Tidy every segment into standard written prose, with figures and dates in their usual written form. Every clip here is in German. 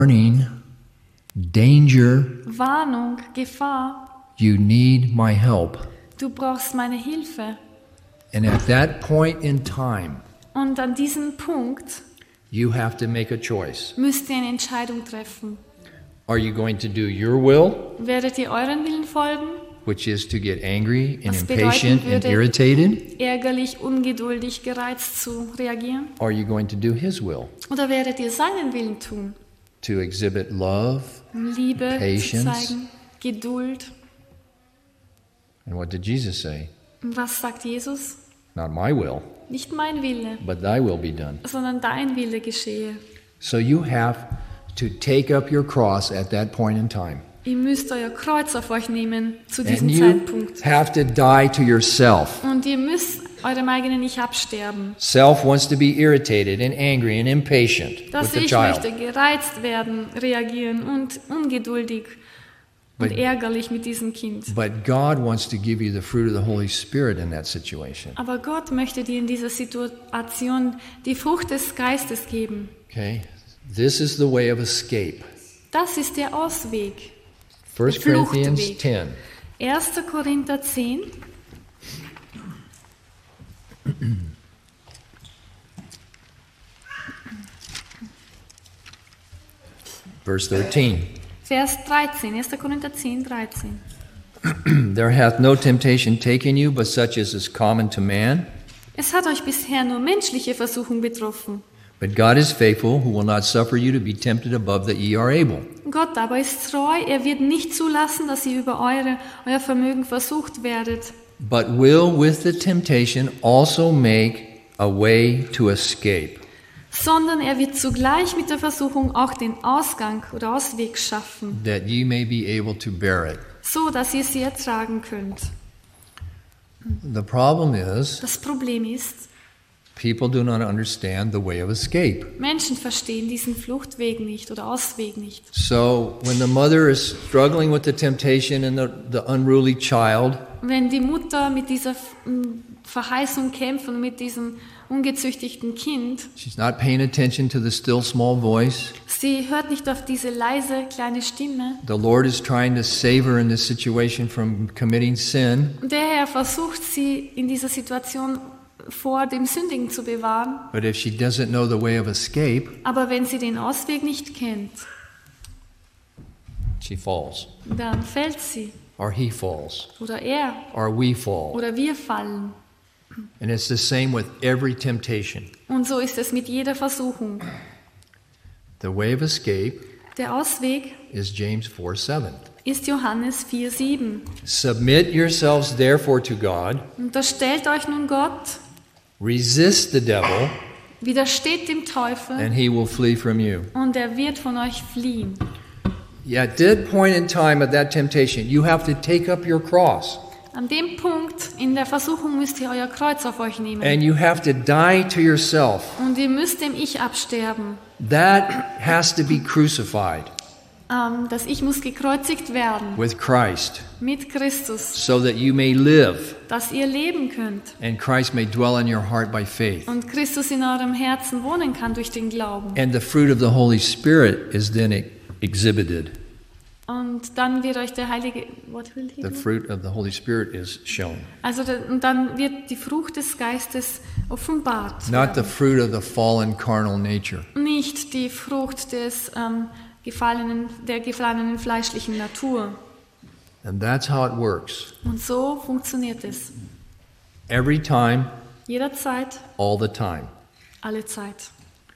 warning, danger, Warnung, Gefahr, you need my help. du brauchst meine Hilfe. And at that point in time, Und an diesem Punkt you have to make a choice. müsst ihr eine Entscheidung treffen. Are you going to do your will, Werdet ihr euren Willen folgen, which is to get angry and Was impatient bedeuten and würde- irritated? ärgerlich, ungeduldig, gereizt zu reagieren? Or are you going to do his will, Oder werdet ihr seinen Willen tun, to exhibit love? um Liebe Patience. zu zeigen, Geduld? And what did Jesus say? Und was sagt Jesus? Not my will, Nicht mein Wille, but thy will be done. sondern dein Wille geschehe. So you have to take up your cross at that point in time. Ihr müsst euer Kreuz auf euch nehmen zu And diesem you Zeitpunkt. have to die to yourself. Und ihr müsst eurem eigenen Ich absterben. Self wants to be irritated and angry and impatient with Das the Ich child. möchte gereizt werden, reagieren und ungeduldig und But- ärgerlich mit diesem Kind. But God wants to give you the fruit of the Holy Spirit in that situation. Aber Gott möchte dir in dieser Situation die Frucht des Geistes geben. Okay? This is the way of escape. Das ist der Ausweg. 1 Fluchtweg. Corinthians 10. 1. Korinther 10, Verse 13. Vers 13. 1. Korinther 10, 13. There hath no temptation taken you, but such as is common to man. Es hat euch bisher nur menschliche Versuchung betroffen. But God is faithful, who will not suffer you to be tempted above that ye are able. Gott aber ist treu, er wird nicht zulassen, dass ihr über euer Vermögen versucht werdet, But will with the temptation also make a way to escape, sondern er wird zugleich mit der Versuchung auch den Ausgang oder Ausweg schaffen, that ye may be able to bear it. so dass ihr sie ertragen könnt. The problem is, Das Problem ist, people do not understand the way of escape. Menschen verstehen diesen Fluchtweg nicht oder Ausweg nicht. So when the mother is struggling with the temptation and the unruly child, Wenn die Mutter mit dieser Verheißung kämpft und mit diesem ungezüchtigten Kind, she's not paying attention to the still small voice. sie hört nicht auf diese leise kleine Stimme. The Lord is trying to save her in this situation from committing sin. Und der Herr versucht sie in dieser Situation vor dem Sündigen zu bewahren. But if she doesn't know the way of escape, Aber wenn sie den Ausweg nicht kennt, she falls. dann fällt sie. Or he falls. Oder er. Or we fall. Oder wir fallen. And it's the same with every temptation. Und so ist es mit jeder Versuchung. The way of escape Der Ausweg is James 4:7. ist Johannes 4,7. Submit yourselves therefore to God, Unterstellt euch nun Gott, resist the devil, widersteht dem Teufel and he will flee from you. und er wird von euch fliehen. Yeah, at that point in time of that temptation, you have to take up your cross An dem Punkt in der Versuchung müsst ihr euer Kreuz auf euch nehmen. and you have to die to yourself. Und ihr müsst dem Ich absterben. That has to be crucified Das Ich muss gekreuzigt werden with Christ mit Christus, so that you may live dass ihr leben könnt and Christ may dwell in your heart by faith. und Christus in eurem Herzen wohnen kann durch den Glauben. And the fruit of the Holy Spirit is then exhibited. Und dann wird euch der Heilige, what will he The do? fruit of the Holy Spirit is shown. Also und dann wird die Frucht des Geistes offenbart. Not the fruit of the fallen carnal nature. Nicht die Frucht der gefallenen fleischlichen Natur. And that's how it works. Und so funktioniert es. Every time, Jederzeit, all the time. alle Zeit.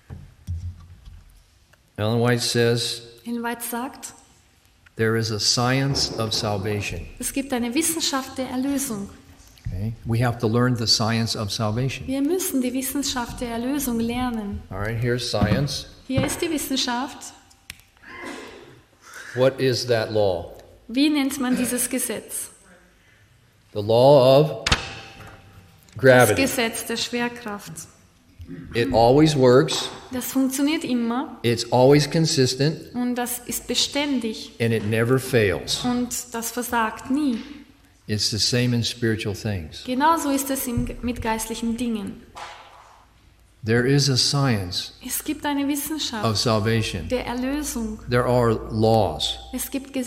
Ellen White says, Ellen White sagt, there is a science of salvation. es gibt eine Wissenschaft der Erlösung. Okay? We have to learn the science of salvation. Wir müssen die Wissenschaft der Erlösung lernen. All right, here's science. Hier ist die Wissenschaft. What is that law? Wie nennt man dieses Gesetz? The law of Das gravity. Gesetz der Schwerkraft. It always works, Das funktioniert immer it's always consistent, und das ist beständig and it never fails. und das versagt nie. It's the same in spiritual things. Genauso ist es mit geistlichen Dingen. There is a science Es gibt eine of Wissenschaft salvation. der Erlösung. There are laws. Es gibt